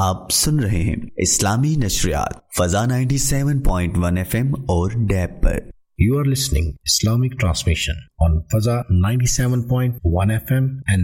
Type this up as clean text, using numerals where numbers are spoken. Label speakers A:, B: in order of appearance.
A: आप सुन रहे हैं इस्लामी नशरियात फजा 97.1 FM और डैब पर।
B: You are listening Islamic transmission on Faza 97.1 FM and